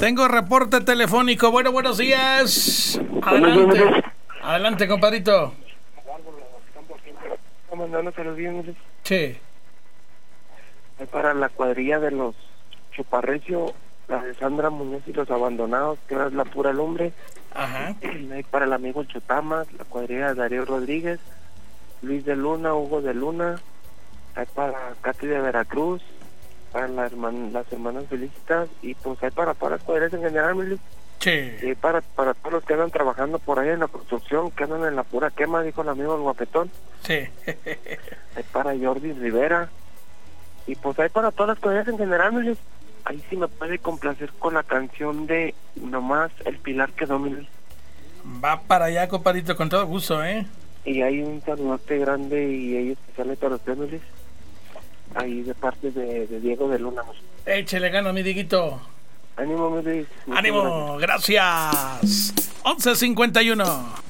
Tengo reporte telefónico. Bueno, buenos días. Adelante. Adelante, compadrito. Sí. Para la cuadrilla de los Chuparrecio, la de Sandra Muñoz y los Abandonados, que es la pura lumbre. Ajá. Hay para el amigo Chutamas, la cuadrilla de Darío Rodríguez, Luis de Luna, Hugo de Luna. Hay para Katy de Veracruz, para las hermanas Felicitas, y pues hay para las cuadrillas en general, Luis. Sí. Y para todos los que andan trabajando por ahí en la construcción, que andan en la pura quema, dijo el amigo el guapetón. Sí. Hay para Jordi Rivera, y pues hay para todas las cuadrillas en general, Luis. Ahí sí me puede complacer con la canción de Nomás el Pilar quedó, Luis. Va para allá, compadrito, con todo gusto, ¿eh? Y hay un saludote grande y ahí especial para ustedes, Luis. Ahí de parte de Diego de Luna. Échele gana, mi Dieguito. Ánimo, Luis. Ánimo, gracias. 11:51.